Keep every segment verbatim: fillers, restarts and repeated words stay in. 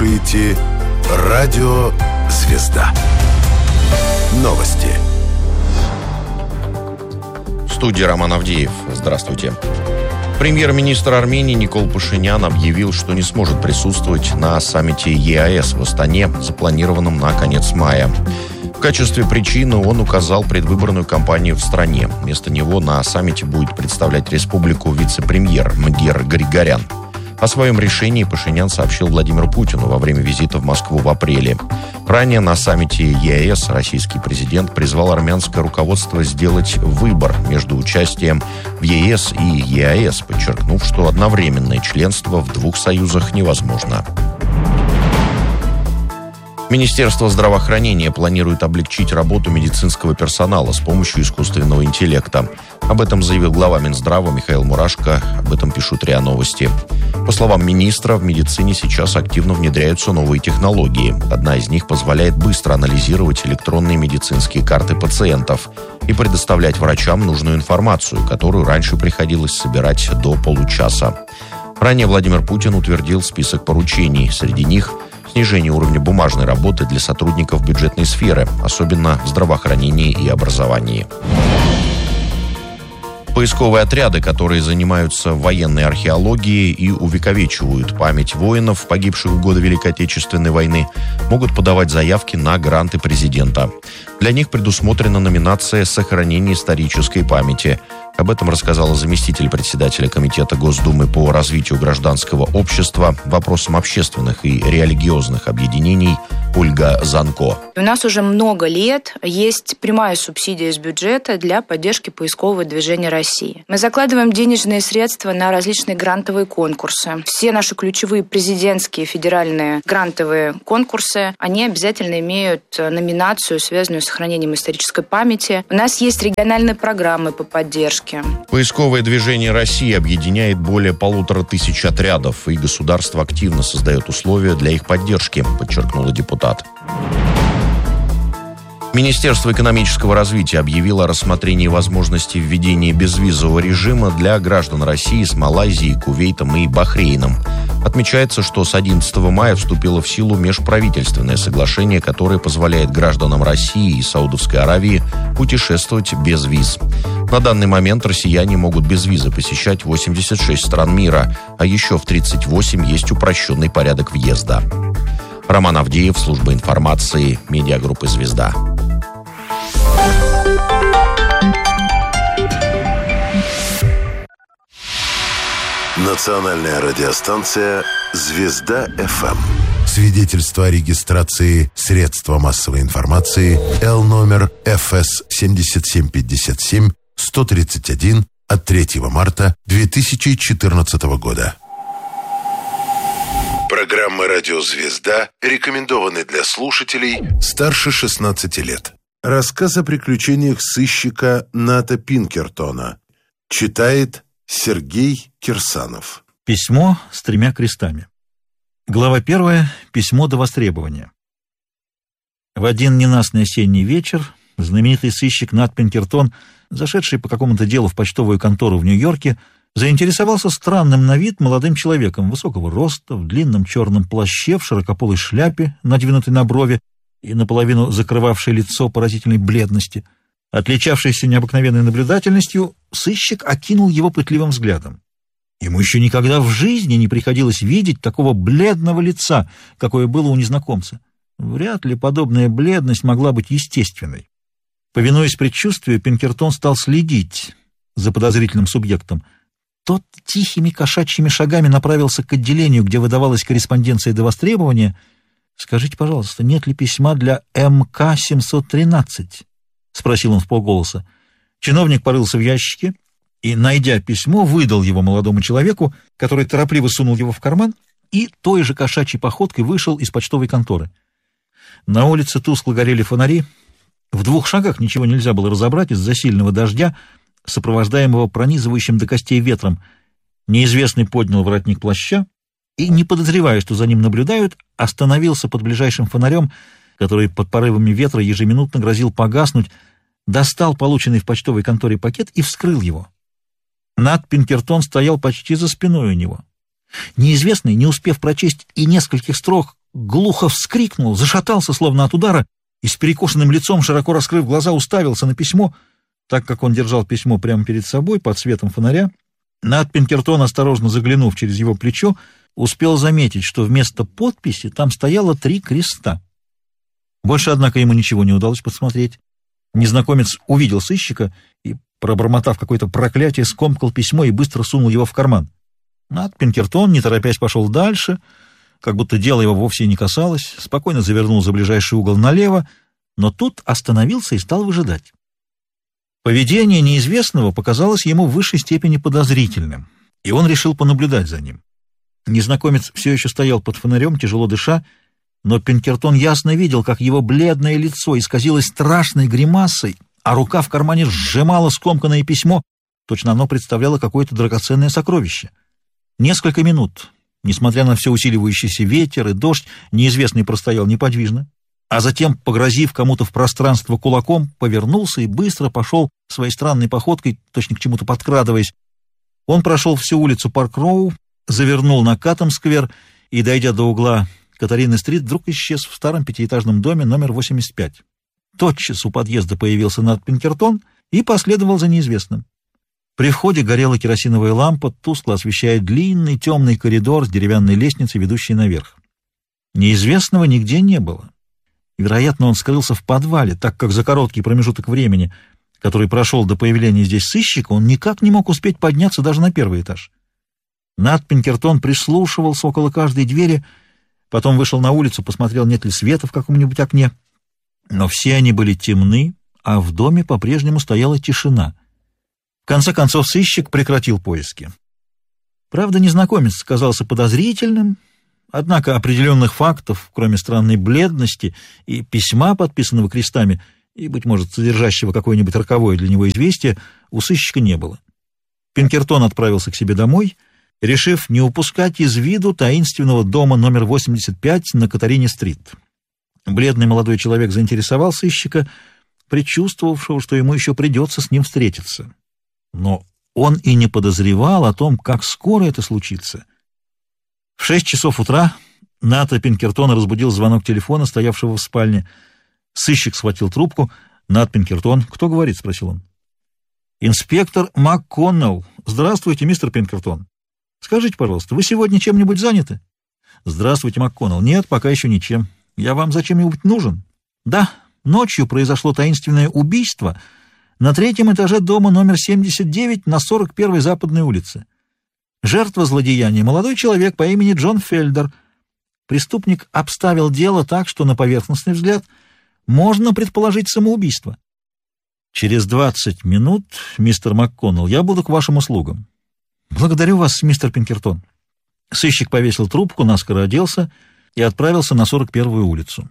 слушаете «Радио Звезда». Новости. В студии Роман Авдеев. Здравствуйте. Премьер-министр Армении Никол Пашинян объявил, что не сможет присутствовать на саммите ЕАЭС в Астане, запланированном на конец мая. В качестве причины он указал предвыборную кампанию в стране. Вместо него на саммите будет представлять республику вице-премьер Мгер Григорян. О своем решении Пашинян сообщил Владимиру Путину во время визита в Москву в апреле. Ранее на саммите ЕАЭС российский президент призвал армянское руководство сделать выбор между участием в ЕС и ЕАЭС, подчеркнув, что одновременное членство в двух союзах невозможно. Министерство здравоохранения планирует облегчить работу медицинского персонала с помощью искусственного интеллекта. Об этом заявил глава Минздрава Михаил Мурашко. Об этом пишут РИА Новости. По словам министра, в медицине сейчас активно внедряются новые технологии. Одна из них позволяет быстро анализировать электронные медицинские карты пациентов и предоставлять врачам нужную информацию, которую раньше приходилось собирать до получаса. Ранее Владимир Путин утвердил список поручений. Среди них снижение уровня бумажной работы для сотрудников бюджетной сферы, особенно в здравоохранении и образовании. Поисковые отряды, которые занимаются военной археологией и увековечивают память воинов, погибших в годы Великой Отечественной войны, могут подавать заявки на гранты президента. Для них предусмотрена номинация «Сохранение исторической памяти». Об этом рассказала заместитель председателя Комитета Госдумы по развитию гражданского общества, вопросам общественных и религиозных объединений Ольга Занко. У нас уже много лет есть прямая субсидия из бюджета для поддержки поискового движения России. Мы закладываем денежные средства на различные грантовые конкурсы. Все наши ключевые президентские федеральные грантовые конкурсы, они обязательно имеют номинацию, связанную с сохранением исторической памяти. У нас есть региональные программы по поддержке. Поисковое движение России объединяет более полутора тысяч отрядов, и государство активно создает условия для их поддержки, подчеркнула депутат. Министерство экономического развития объявило о рассмотрении возможности введения безвизового режима для граждан России с Малайзией, Кувейтом и Бахрейном. Отмечается, что с одиннадцатого мая вступило в силу межправительственное соглашение, которое позволяет гражданам России и Саудовской Аравии путешествовать без виз. На данный момент россияне могут без визы посещать восемьдесят шесть стран мира, а еще в тридцать восемь есть упрощенный порядок въезда. Роман Авдеев, служба информации, медиагруппы «Звезда». Национальная радиостанция «Звезда-ФМ». Свидетельство о регистрации средства массовой информации Л номер эф эс семь семь пять семь сто тридцать один от третьего марта две тысячи четырнадцатого года. Программа «Радио Звезда» рекомендованы для слушателей старше шестнадцати лет. Рассказ о приключениях сыщика Ната Пинкертона. Читает Сергей Кирсанов. Письмо с тремя крестами. Глава первая. Письмо до востребования. В один ненастный осенний вечер знаменитый сыщик Нат Пинкертон, зашедший по какому-то делу в почтовую контору в Нью-Йорке, заинтересовался странным на вид молодым человеком высокого роста, в длинном черном плаще, в широкополой шляпе, надвинутой на брови и наполовину закрывавшей лицо поразительной бледности. Отличавшийся необыкновенной наблюдательностью, сыщик окинул его пытливым взглядом. Ему еще никогда в жизни не приходилось видеть такого бледного лица, какое было у незнакомца. Вряд ли подобная бледность могла быть естественной. Повинуясь предчувствию, Пинкертон стал следить за подозрительным субъектом. Тот тихими кошачьими шагами направился к отделению, где выдавалась корреспонденция до востребования. «Скажите, пожалуйста, нет ли письма для эм ка семьсот тринадцать?» — спросил он вполголоса. Чиновник порылся в ящике и, найдя письмо, выдал его молодому человеку, который торопливо сунул его в карман и той же кошачьей походкой вышел из почтовой конторы. На улице тускло горели фонари. В двух шагах ничего нельзя было разобрать из-за сильного дождя, сопровождаемого пронизывающим до костей ветром. Неизвестный поднял воротник плаща и, не подозревая, что за ним наблюдают, остановился под ближайшим фонарем, который под порывами ветра ежеминутно грозил погаснуть, достал полученный в почтовой конторе пакет и вскрыл его. Нат Пинкертон стоял почти за спиной у него. Неизвестный, не успев прочесть и нескольких строк, глухо вскрикнул, зашатался, словно от удара, и с перекошенным лицом, широко раскрыв глаза, уставился на письмо. Так как он держал письмо прямо перед собой, под светом фонаря, Нат Пинкертон, осторожно заглянув через его плечо, успел заметить, что вместо подписи там стояло три креста. Больше, однако, ему ничего не удалось подсмотреть. Незнакомец увидел сыщика и, пробормотав какое-то проклятие, скомкал письмо и быстро сунул его в карман. Нат Пинкертон, не торопясь, пошел дальше, как будто дело его вовсе не касалось, спокойно завернул за ближайший угол налево, но тут остановился и стал выжидать. Поведение неизвестного показалось ему в высшей степени подозрительным, и он решил понаблюдать за ним. Незнакомец все еще стоял под фонарем, тяжело дыша, но Пинкертон ясно видел, как его бледное лицо исказилось страшной гримасой, а рука в кармане сжимала скомканное письмо, точно оно представляло какое-то драгоценное сокровище. Несколько минут, несмотря на все усиливающийся ветер и дождь, неизвестный простоял неподвижно, а затем, погрозив кому-то в пространство кулаком, повернулся и быстро пошел своей странной походкой, точно к чему-то подкрадываясь. Он прошел всю улицу Парк-Роу, завернул на Каттам-сквер и, дойдя до угла Катарины-стрит, вдруг исчез в старом пятиэтажном доме номер восемьдесят пять. Тотчас у подъезда появился Нат Пинкертон и последовал за неизвестным. При входе горела керосиновая лампа, тускло освещая длинный темный коридор с деревянной лестницей, ведущей наверх. Неизвестного нигде не было. Вероятно, он скрылся в подвале, так как за короткий промежуток времени, который прошел до появления здесь сыщика, он никак не мог успеть подняться даже на первый этаж. Нат Пинкертон прислушивался около каждой двери, потом вышел на улицу, посмотрел, нет ли света в каком-нибудь окне. Но все они были темны, а в доме по-прежнему стояла тишина. В конце концов сыщик прекратил поиски. Правда, незнакомец казался подозрительным, однако определенных фактов, кроме странной бледности и письма, подписанного крестами, и, быть может, содержащего какое-нибудь роковое для него известие, у сыщика не было. Пинкертон отправился к себе домой, решив не упускать из виду таинственного дома номер восемьдесят пять на Катарине-стрит. Бледный молодой человек заинтересовал сыщика, предчувствовавшего, что ему еще придется с ним встретиться. Но он и не подозревал о том, как скоро это случится. В шесть часов утра Ната Пинкертона разбудил звонок телефона, стоявшего в спальне. Сыщик схватил трубку. «Нат Пинкертон». «Кто говорит?» — спросил он. «Инспектор МакКоннелл. Здравствуйте, мистер Пинкертон. Скажите, пожалуйста, вы сегодня чем-нибудь заняты?» «Здравствуйте, МакКоннелл. Нет, пока еще ничем. Я вам зачем-нибудь нужен?» «Да, ночью произошло таинственное убийство на третьем этаже дома номер семьдесят девять на сорок первой Западной улице. Жертва злодеяния — молодой человек по имени Джон Фельдер. Преступник обставил дело так, что на поверхностный взгляд можно предположить самоубийство. Через двадцать минут, мистер МакКоннелл, я буду к вашим услугам». «Благодарю вас, мистер Пинкертон». Сыщик повесил трубку, наскоро оделся и отправился на сорок первую улицу.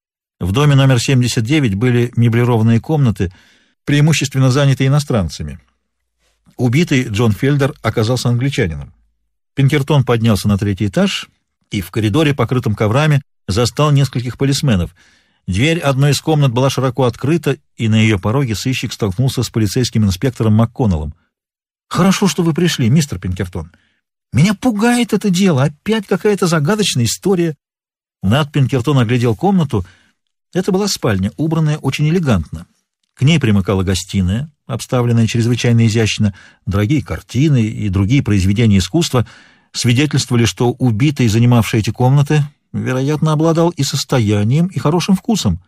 В доме номер семьдесят девять были меблированные комнаты, преимущественно заняты иностранцами. Убитый Джон Фельдер оказался англичанином. Пинкертон поднялся на третий этаж и в коридоре, покрытом коврами, застал нескольких полисменов. Дверь одной из комнат была широко открыта, и на ее пороге сыщик столкнулся с полицейским инспектором МакКоннеллом. «Хорошо, что вы пришли, мистер Пинкертон. Меня пугает это дело. Опять какая-то загадочная история». Нат Пинкертон оглядел комнату. Это была спальня, убранная очень элегантно. К ней примыкала гостиная, обставленная чрезвычайно изящно. Дорогие картины и другие произведения искусства свидетельствовали, что убитый, занимавший эти комнаты, вероятно, обладал и состоянием, и хорошим вкусом.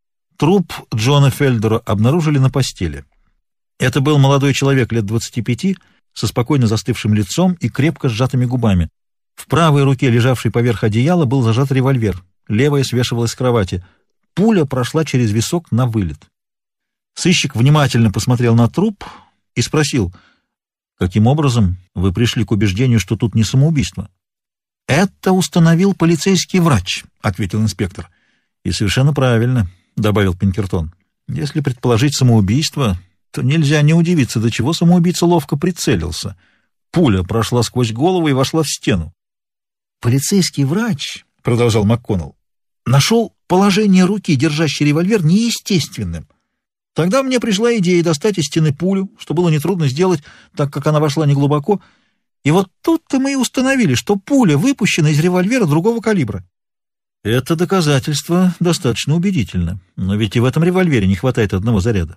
Труп Джона Фельдера обнаружили на постели. Это был молодой человек лет двадцати пяти, со спокойно застывшим лицом и крепко сжатыми губами. В правой руке, лежавшей поверх одеяла, был зажат револьвер. Левая свешивалась с кровати. Пуля прошла через висок на вылет. Сыщик внимательно посмотрел на труп и спросил: «Каким образом вы пришли к убеждению, что тут не самоубийство?» «Это установил полицейский врач», — ответил инспектор. «И совершенно правильно», — добавил Пинкертон. «Если предположить самоубийство, то нельзя не удивиться, до чего самоубийца ловко прицелился. Пуля прошла сквозь голову и вошла в стену». «Полицейский врач», — продолжал МакКоннелл, — «нашел положение руки, держащей револьвер, неестественным. Тогда мне пришла идея достать из стены пулю, что было нетрудно сделать, так как она вошла неглубоко. И вот тут-то мы и установили, что пуля выпущена из револьвера другого калибра». Это доказательство достаточно убедительно, но ведь и в этом револьвере не хватает одного заряда.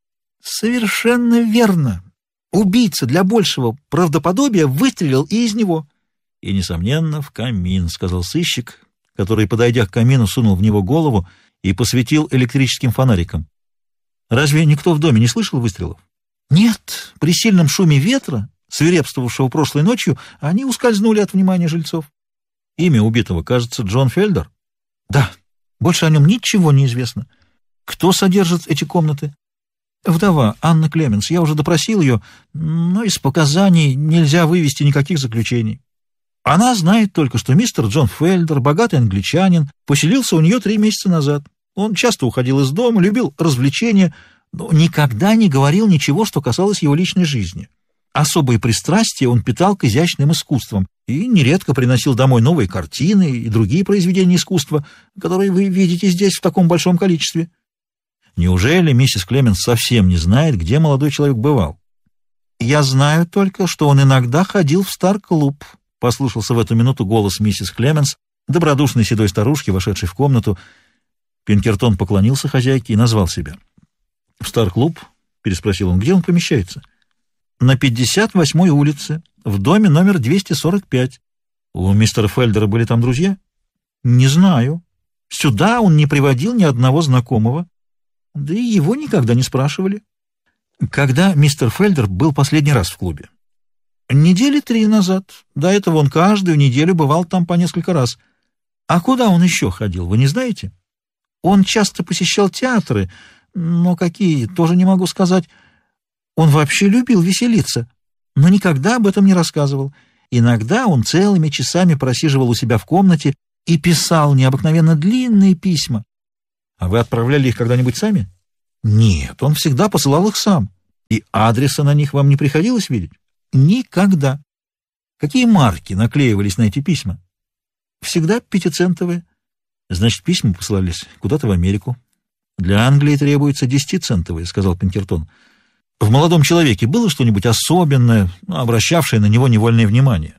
Совершенно верно. Убийца для большего правдоподобия выстрелил и из него. И, несомненно, в камин, сказал сыщик, который, подойдя к камину, сунул в него голову и посветил электрическим фонариком. Разве никто в доме не слышал выстрелов? Нет, при сильном шуме ветра, свирепствовавшего прошлой ночью, они ускользнули от внимания жильцов. Имя убитого, кажется, Джон Фельдер? Да, больше о нем ничего не известно. Кто содержит эти комнаты? Вдова Анна Клеменс. Я уже допросил ее, но из показаний нельзя вывести никаких заключений. Она знает только, что мистер Джон Фельдер, богатый англичанин, поселился у нее три месяца назад. Он часто уходил из дома, любил развлечения, но никогда не говорил ничего, что касалось его личной жизни. Особые пристрастия он питал к изящным искусствам и нередко приносил домой новые картины и другие произведения искусства, которые вы видите здесь в таком большом количестве. Неужели миссис Клеменс совсем не знает, где молодой человек бывал? Я знаю только, что он иногда ходил в стар-клуб, послышался в эту минуту голос миссис Клеменс, добродушной седой старушки, вошедшей в комнату. Пинкертон поклонился хозяйке и назвал себя. — В стар-клуб? — переспросил он. — Где он помещается? — На пятьдесят восьмой улице, в доме номер двести сорок пять. — У мистера Фельдера были там друзья? — Не знаю. Сюда он не приводил ни одного знакомого. Да и его никогда не спрашивали. Когда мистер Фельдер был последний раз в клубе? Недели три назад. До этого он каждую неделю бывал там по несколько раз. А куда он еще ходил, вы не знаете? Он часто посещал театры, но какие, тоже не могу сказать. Он вообще любил веселиться, но никогда об этом не рассказывал. Иногда он целыми часами просиживал у себя в комнате и писал необыкновенно длинные письма. А вы отправляли их когда-нибудь сами? Нет, он всегда посылал их сам. И адреса на них вам не приходилось видеть? Никогда. Какие марки наклеивались на эти письма? Всегда пятицентовые. Значит, письма посылались куда-то в Америку. Для Англии требуется десятицентовые, сказал Пинкертон. В молодом человеке было что-нибудь особенное, обращавшее на него невольное внимание?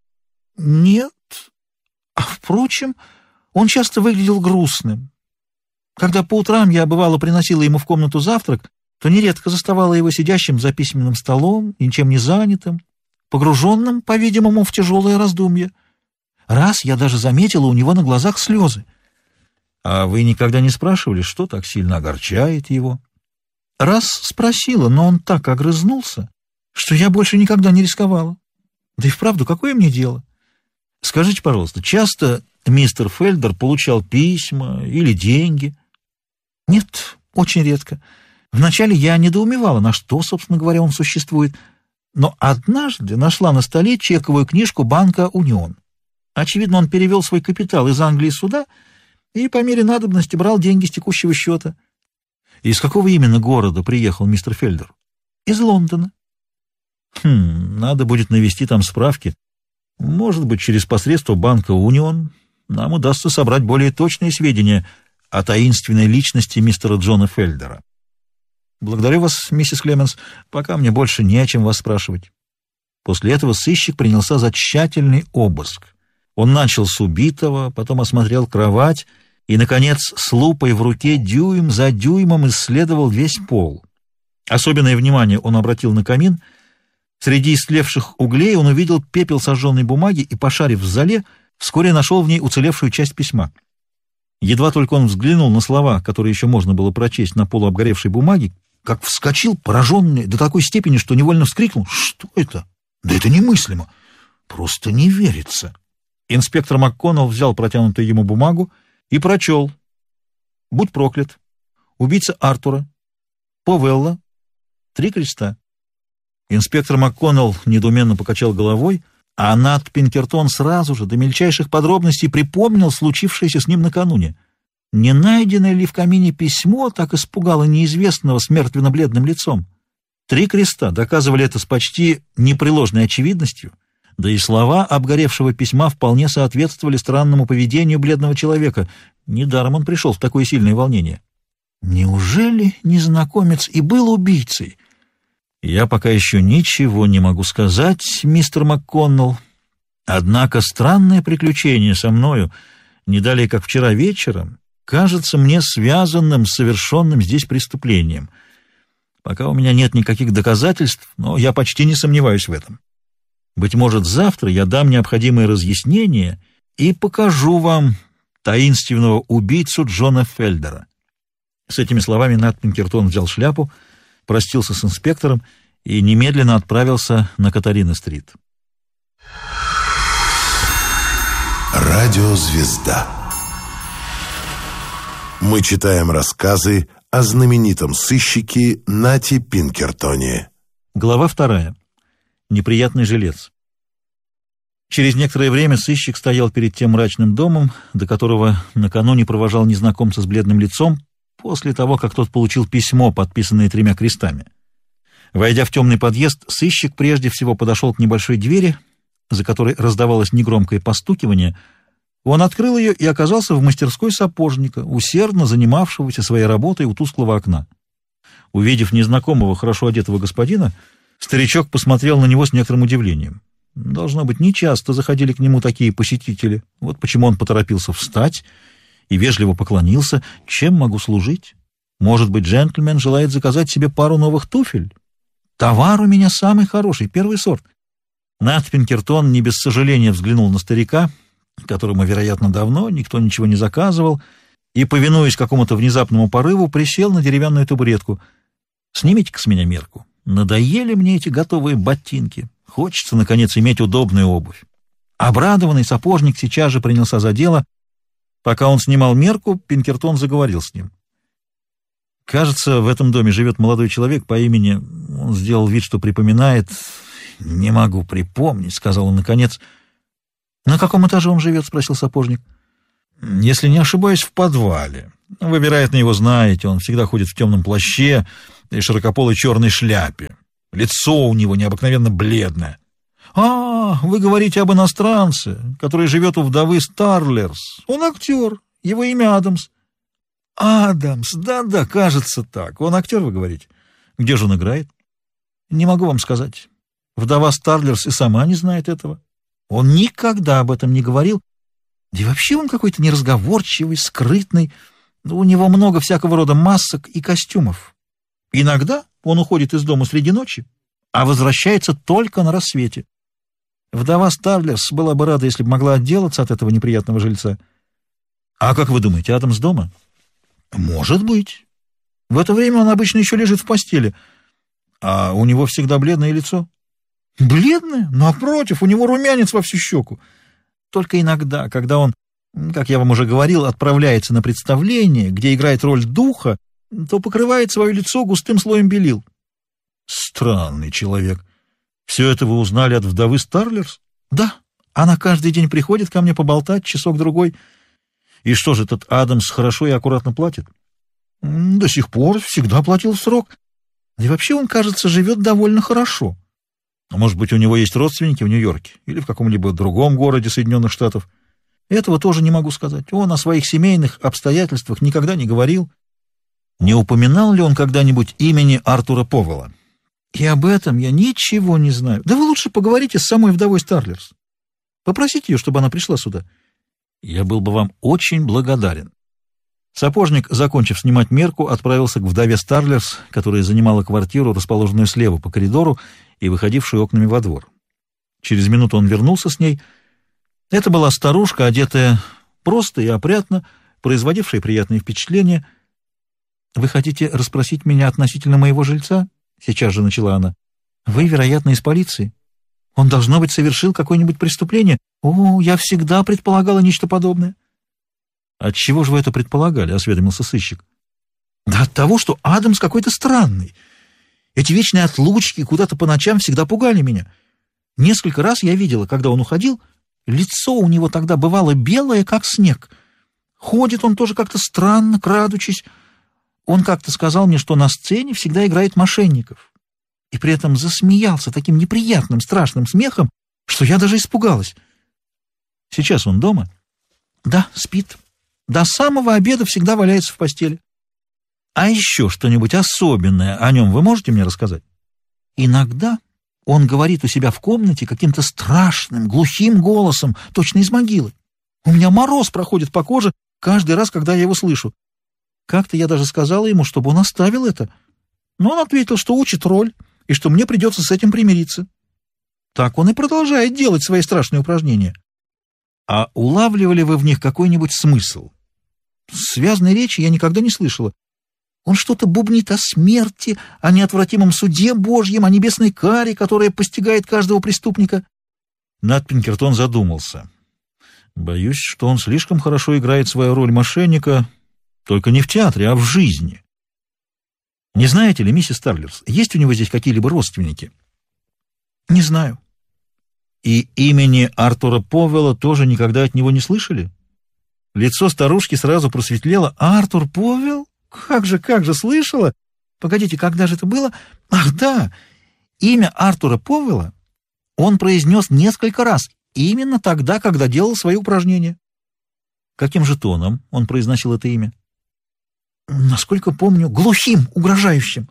Нет. А, впрочем, он часто выглядел грустным. Когда по утрам я, бывало, приносила ему в комнату завтрак, то нередко заставала его сидящим за письменным столом, ничем не занятым, погруженным, по-видимому, в тяжелое раздумье. Раз я даже заметила у него на глазах слезы. А вы никогда не спрашивали, что так сильно огорчает его? Раз спросила, но он так огрызнулся, что я больше никогда не рисковала. Да и вправду, какое мне дело? Скажите, пожалуйста, часто мистер Фельдер получал письма или деньги? Нет, очень редко. Вначале я недоумевала, на что, собственно говоря, он существует, но однажды нашла на столе чековую книжку банка «Унион». Очевидно, он перевел свой капитал из Англии сюда и по мере надобности брал деньги с текущего счета. Из какого именно города приехал мистер Фельдер? Из Лондона. Хм, надо будет навести там справки. Может быть, через посредство банка «Унион» нам удастся собрать более точные сведения о таинственной личности мистера Джона Фельдера. Благодарю вас, миссис Клеменс, пока мне больше не о чем вас спрашивать. После этого сыщик принялся за тщательный обыск. Он начал с убитого, потом осмотрел кровать и, наконец, с лупой в руке дюйм за дюймом исследовал весь пол. Особенное внимание он обратил на камин. Среди истлевших углей он увидел пепел сожженной бумаги и, пошарив в зале, вскоре нашел в ней уцелевшую часть письма. Едва только он взглянул на слова, которые еще можно было прочесть на полуобгоревшей бумаге, как вскочил, пораженный до такой степени, что невольно вскрикнул: «Что это? Да это немыслимо! Просто не верится!» Инспектор МакКоннелл взял протянутую ему бумагу и прочел: «Будь проклят! Убийца Артура, Повелла, три креста». Инспектор МакКоннелл недоуменно покачал головой, а Нат Пинкертон сразу же до мельчайших подробностей припомнил случившееся с ним накануне. Не найденное ли в камине письмо так испугало неизвестного с мертвенно-бледным лицом? Три креста доказывали это с почти непреложной очевидностью, да и слова обгоревшего письма вполне соответствовали странному поведению бледного человека. Недаром он пришел в такое сильное волнение. Неужели незнакомец и был убийцей? Я пока еще ничего не могу сказать, мистер МакКоннелл. Однако странное приключение со мною не далее как вчера вечером, кажется мне связанным с совершенным здесь преступлением. Пока у меня нет никаких доказательств, но я почти не сомневаюсь в этом. Быть может, завтра я дам необходимые разъяснения и покажу вам таинственного убийцу Джона Фельдера». С этими словами Нат Пинкертон взял шляпу, простился с инспектором и немедленно отправился на Катарина-стрит. Радиозвезда. Мы читаем рассказы о знаменитом сыщике Нате Пинкертоне. Глава вторая. Неприятный жилец. Через некоторое время сыщик стоял перед тем мрачным домом, до которого накануне провожал незнакомца с бледным лицом, после того, как тот получил письмо, подписанное тремя крестами. Войдя в темный подъезд, сыщик прежде всего подошел к небольшой двери, за которой раздавалось негромкое постукивание. Он открыл ее и оказался в мастерской сапожника, усердно занимавшегося своей работой у тусклого окна. Увидев незнакомого, хорошо одетого господина, старичок посмотрел на него с некоторым удивлением. Должно быть, нечасто заходили к нему такие посетители. Вот почему он поторопился встать и вежливо поклонился. «Чем могу служить? Может быть, джентльмен желает заказать себе пару новых туфель? Товар у меня самый хороший, первый сорт». Нат Пинкертон не без сожаления взглянул на старика, которому, вероятно, давно никто ничего не заказывал, и, повинуясь какому-то внезапному порыву, присел на деревянную табуретку. «Снимите-ка с меня мерку. Надоели мне эти готовые ботинки. Хочется, наконец, иметь удобную обувь». Обрадованный сапожник сейчас же принялся за дело. Пока он снимал мерку, Пинкертон заговорил с ним. «Кажется, в этом доме живет молодой человек по имени...» Он сделал вид, что припоминает... «Не могу припомнить», — сказал он наконец. «На каком этаже он живет?» — спросил сапожник. «Если не ошибаюсь, в подвале. Вы, вероятно, его знаете. Он всегда ходит в темном плаще и широкополой черной шляпе. Лицо у него необыкновенно бледное». «А, вы говорите об иностранце, который живет у вдовы Старлерс. Он актер. Его имя Адамс». «Адамс, да-да, кажется так. Он актер, вы говорите? Где же он играет?» «Не могу вам сказать. Вдова Старлерс и сама не знает этого. Он никогда об этом не говорил. Да и вообще он какой-то неразговорчивый, скрытный. У него много всякого рода масок и костюмов. Иногда он уходит из дома среди ночи, а возвращается только на рассвете. Вдова Старлерс была бы рада, если бы могла отделаться от этого неприятного жильца». «А как вы думаете, Адамс дома?» «Может быть. В это время он обычно еще лежит в постели. А у него всегда бледное лицо». «Бледное? Напротив, у него румянец во всю щеку. Только иногда, когда он, как я вам уже говорил, отправляется на представление, где играет роль духа, то покрывает свое лицо густым слоем белил». «Странный человек. Все это вы узнали от вдовы Старлерс?» «Да. Она каждый день приходит ко мне поболтать часок-другой». «И что же, этот Адамс хорошо и аккуратно платит?» «До сих пор всегда платил в срок. Да и вообще он, кажется, живет довольно хорошо. А может быть, у него есть родственники в Нью-Йорке или в каком-либо другом городе Соединенных Штатов? Этого тоже не могу сказать. Он о своих семейных обстоятельствах никогда не говорил». «Не упоминал ли он когда-нибудь имени Артура Повелла?» «И об этом я ничего не знаю. Да вы лучше поговорите с самой вдовой Старлерс. Попросите ее, чтобы она пришла сюда». «Я был бы вам очень благодарен». Сапожник, закончив снимать мерку, отправился к вдове Старлерс, которая занимала квартиру, расположенную слева по коридору и выходившую окнами во двор. Через минуту он вернулся с ней. Это была старушка, одетая просто и опрятно, производившая приятное впечатление. «Вы хотите расспросить меня относительно моего жильца?» — сейчас же начала она. «Вы, вероятно, из полиции. Он, должно быть, совершил какое-нибудь преступление. О, я всегда предполагала нечто подобное». «Отчего же вы это предполагали?» — осведомился сыщик. «Да от того, что Адамс какой-то странный. Эти вечные отлучки куда-то по ночам всегда пугали меня. Несколько раз я видела, когда он уходил, лицо у него тогда бывало белое, как снег. Ходит он тоже как-то странно, крадучись. Он как-то сказал мне, что на сцене всегда играет мошенников. И при этом засмеялся таким неприятным, страшным смехом, что я даже испугалась». «Сейчас он дома?» «Да, спит. До самого обеда всегда валяется в постели». «А еще что-нибудь особенное о нем вы можете мне рассказать?» «Иногда он говорит у себя в комнате каким-то страшным, глухим голосом, точно из могилы. У меня мороз проходит по коже каждый раз, когда я его слышу. Как-то я даже сказала ему, чтобы он оставил это. Но он ответил, что учит роль, и что мне придется с этим примириться. Так он и продолжает делать свои страшные упражнения. А улавливали вы в них какой-нибудь смысл? Связной речи я никогда не слышала. Он что-то бубнит о смерти, о неотвратимом суде Божьем, о небесной каре, которая постигает каждого преступника. Нат Пинкертон задумался. Боюсь, что он слишком хорошо играет свою роль мошенника, только не в театре, а в жизни. Не знаете ли, миссис Тарлерс, есть у него здесь какие-либо родственники? Не знаю. И имени Артура Повелла тоже никогда от него не слышали? Лицо старушки сразу просветлело. Артур Повелл? Как же, как же, слышала? Погодите, когда же это было? Ах, да, имя Артура Повелла он произнес несколько раз, именно тогда, когда делал свои упражнения. Каким же тоном он произносил это имя? Насколько помню, глухим, угрожающим.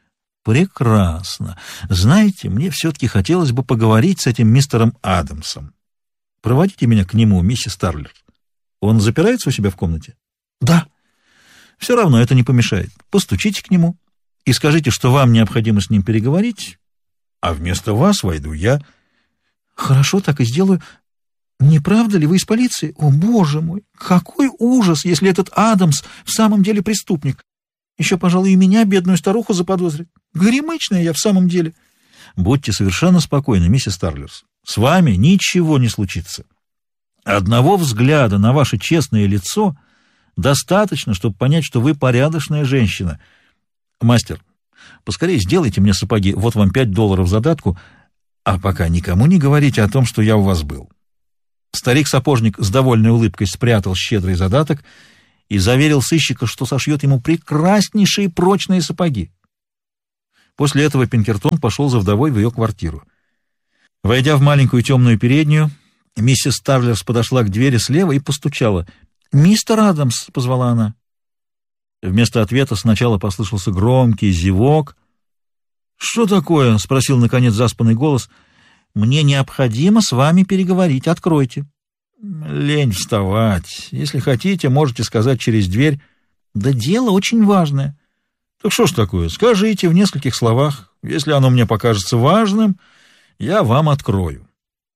Прекрасно. Знаете, мне все-таки хотелось бы поговорить с этим мистером Адамсом. Проводите меня к нему, миссис Тарлер. Он запирается у себя в комнате? Да. Все равно это не помешает. Постучите к нему и скажите, что вам необходимо с ним переговорить, а вместо вас войду я. Хорошо, так и сделаю. Не правда ли вы из полиции? О, боже мой, какой ужас, если этот Адамс в самом деле преступник. Еще, пожалуй, и меня, бедную старуху, заподозрит. Горемычная я в самом деле. Будьте совершенно спокойны, миссис Тарлерс. С вами ничего не случится. Одного взгляда на ваше честное лицо достаточно, чтобы понять, что вы порядочная женщина. Мастер, поскорее сделайте мне сапоги, вот вам пять долларов задатку, а пока никому не говорите о том, что я у вас был. Старик-сапожник с довольной улыбкой спрятал щедрый задаток и заверил сыщика, что сошьет ему прекраснейшие прочные сапоги. После этого Пинкертон пошел за вдовой в ее квартиру. Войдя в маленькую темную переднюю, миссис Тарлерс подошла к двери слева и постучала. «Мистер Адамс!» — позвала она. Вместо ответа сначала послышался громкий зевок. «Что такое?» — спросил, наконец, заспанный голос. «Мне необходимо с вами переговорить. Откройте». «Лень вставать. Если хотите, можете сказать через дверь». «Да дело очень важное». «Так что ж такое? Скажите в нескольких словах. Если оно мне покажется важным, я вам открою».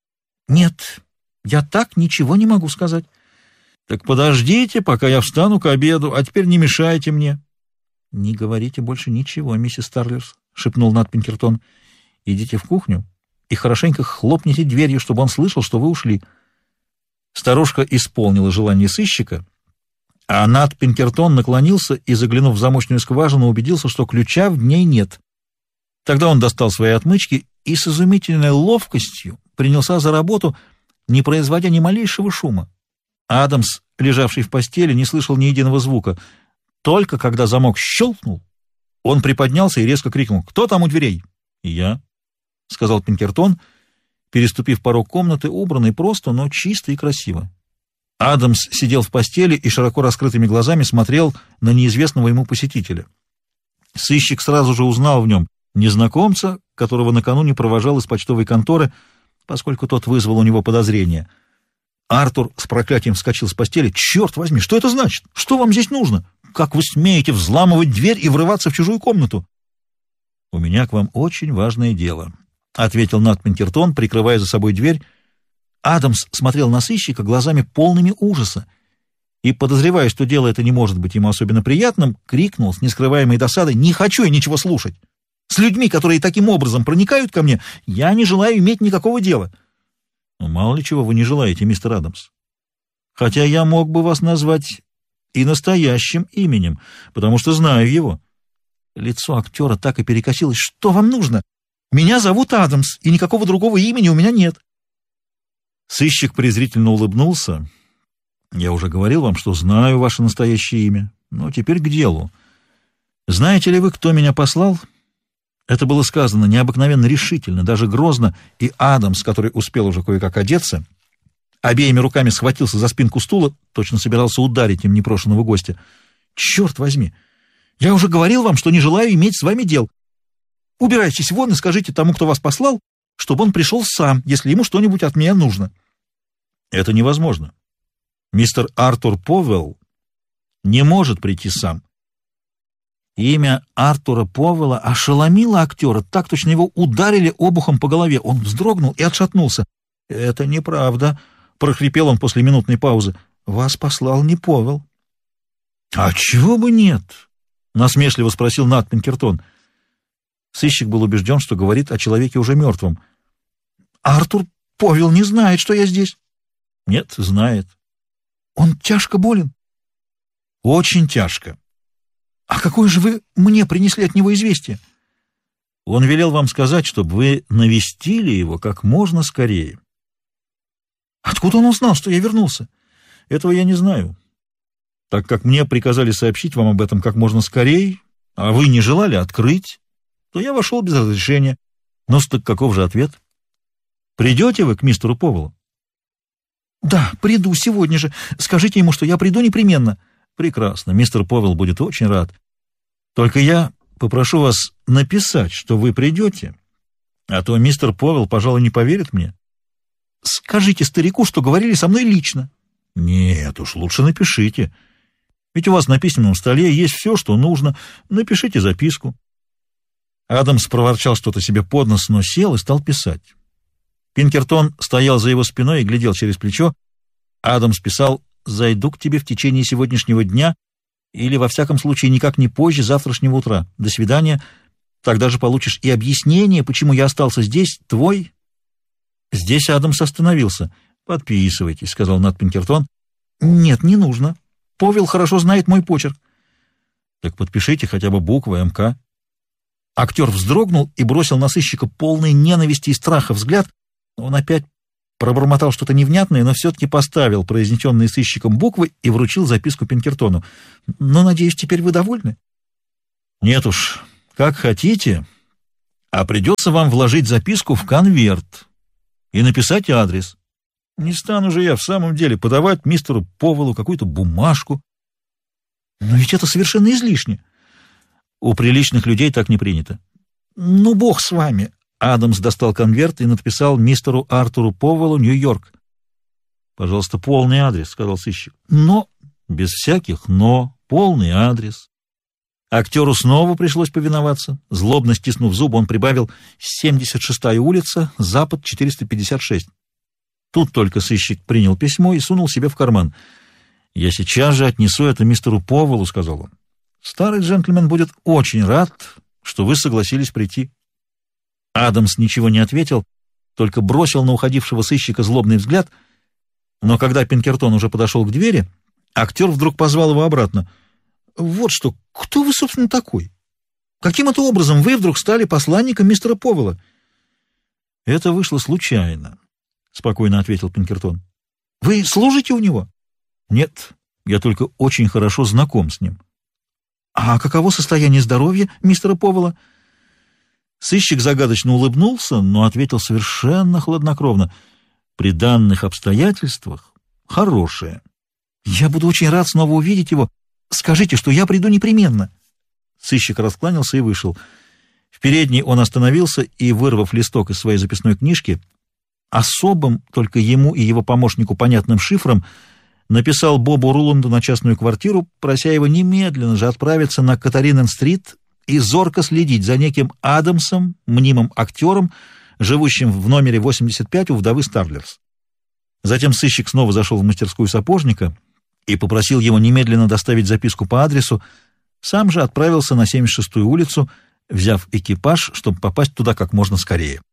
«Нет, я так ничего не могу сказать». «Так подождите, пока я встану к обеду, а теперь не мешайте мне». «Не говорите больше ничего, миссис Тарлерс», — шепнул Нат Пинкертон. «Идите в кухню и хорошенько хлопните дверью, чтобы он слышал, что вы ушли». Старушка исполнила желание сыщика, а Нат Пинкертон наклонился и, заглянув в замочную скважину, убедился, что ключа в ней нет. Тогда он достал свои отмычки и с изумительной ловкостью принялся за работу, не производя ни малейшего шума. Адамс, лежавший в постели, не слышал ни единого звука. Только когда замок щелкнул, он приподнялся и резко крикнул: «Кто там у дверей?» «Я», — сказал Пинкертон, переступив порог комнаты, убранный просто, но чисто и красиво. Адамс сидел в постели и широко раскрытыми глазами смотрел на неизвестного ему посетителя. Сыщик сразу же узнал в нем незнакомца, которого накануне провожал из почтовой конторы, поскольку тот вызвал у него подозрения. Артур с проклятием вскочил с постели. «Черт возьми, что это значит? Что вам здесь нужно? Как вы смеете взламывать дверь и врываться в чужую комнату?» «У меня к вам очень важное дело», — ответил Нат Пинкертон, прикрывая за собой дверь. Адамс смотрел на сыщика глазами полными ужаса и, подозревая, что дело это не может быть ему особенно приятным, крикнул с нескрываемой досадой: «Не хочу я ничего слушать! С людьми, которые таким образом проникают ко мне, я не желаю иметь никакого дела!» «Ну, мало ли чего вы не желаете, мистер Адамс. Хотя я мог бы вас назвать и настоящим именем, потому что знаю его». Лицо актера так и перекосилось. «Что вам нужно? Меня зовут Адамс, и никакого другого имени у меня нет». Сыщик презрительно улыбнулся. «Я уже говорил вам, что знаю ваше настоящее имя. Но теперь к делу. Знаете ли вы, кто меня послал?» Это было сказано необыкновенно решительно, даже грозно, и Адамс, который успел уже кое-как одеться, обеими руками схватился за спинку стула, точно собирался ударить им непрошенного гостя. «Черт возьми! Я уже говорил вам, что не желаю иметь с вами дел. Убирайтесь вон и скажите тому, кто вас послал, чтобы он пришел сам, если ему что-нибудь от меня нужно». «Это невозможно. Мистер Артур Повелл не может прийти сам. Имя Артура Повелла ошеломило актера, так точно его ударили обухом по голове. Он вздрогнул и отшатнулся. «Это неправда», — прохрипел он после минутной паузы. «Вас послал не Повелл». «А чего бы нет?» — насмешливо спросил Нат Пинкертон. Сыщик был убежден, что говорит о человеке уже мертвом. «Артур Повелл не знает, что я здесь». «Нет, знает». «Он тяжко болен?» «Очень тяжко». «А какое же вы мне принесли от него известие?» «Он велел вам сказать, чтобы вы навестили его как можно скорее». «Откуда он узнал, что я вернулся?» «Этого я не знаю. Так как мне приказали сообщить вам об этом как можно скорее, а вы не желали открыть, то я вошел без разрешения. Ну, так каков же ответ? Придете вы к мистеру Повеллу?» «Да, приду сегодня же. Скажите ему, что я приду непременно». «Прекрасно. Мистер Повелл будет очень рад. Только я попрошу вас написать, что вы придете, а то мистер Повелл, пожалуй, не поверит мне». «Скажите старику, что говорили со мной лично». «Нет уж, лучше напишите. Ведь у вас на письменном столе есть все, что нужно. Напишите записку». Адамс проворчал что-то себе под нос, но сел и стал писать. Пинкертон стоял за его спиной и глядел через плечо. Адамс писал: «Зайду к тебе в течение сегодняшнего дня или, во всяком случае, никак не позже завтрашнего утра. До свидания. Тогда же получишь и объяснение, почему я остался здесь, твой». Здесь Адамс остановился. «Подписывайтесь», — сказал Нат Пинкертон. «Нет, не нужно. Повелл хорошо знает мой почерк». «Так подпишите хотя бы буквы МК». Актер вздрогнул и бросил на сыщика полный ненависти и страха взгляд. Он опять пробормотал что-то невнятное, но все-таки поставил произнесенные сыщиком буквы и вручил записку Пинкертону. «Ну, надеюсь, теперь вы довольны?» «Нет уж, как хотите, а придется вам вложить записку в конверт и написать адрес. Не стану же я в самом деле подавать мистеру Повеллу какую-то бумажку». «Но ведь это совершенно излишне». «У приличных людей так не принято». «Ну, бог с вами». Адамс достал конверт и написал мистеру Артуру Повеллу, Нью-Йорк. «Пожалуйста, полный адрес», — сказал сыщик. «Но...» «Без всяких «но». Полный адрес». Актеру снова пришлось повиноваться. Злобно стиснув зубы, он прибавил: «семьдесят шестая улица, запад, четыреста пятьдесят шесть». Тут только сыщик принял письмо и сунул себе в карман. «Я сейчас же отнесу это мистеру Повеллу», — сказал он. «Старый джентльмен будет очень рад, что вы согласились прийти». Адамс ничего не ответил, только бросил на уходившего сыщика злобный взгляд, но когда Пинкертон уже подошел к двери, актер вдруг позвал его обратно. «Вот что, кто вы, собственно, такой? Каким это образом вы вдруг стали посланником мистера Повелла?» «Это вышло случайно», — спокойно ответил Пинкертон. «Вы служите у него?» «Нет, я только очень хорошо знаком с ним». «А каково состояние здоровья мистера Повелла?» Сыщик загадочно улыбнулся, но ответил совершенно хладнокровно: «При данных обстоятельствах хорошее. Я буду очень рад снова увидеть его. Скажите, что я приду непременно». Сыщик раскланялся и вышел. В передней он остановился и, вырвав листок из своей записной книжки, особым, только ему и его помощнику понятным шифром, написал Бобу Руланду на частную квартиру, прося его немедленно же отправиться на Катаринен-стрит и зорко следить за неким Адамсом, мнимым актером, живущим в номере восемьдесят пять у вдовы Старлерс. Затем сыщик снова зашел в мастерскую сапожника и попросил его немедленно доставить записку по адресу, сам же отправился на семьдесят шестую улицу, взяв экипаж, чтобы попасть туда как можно скорее.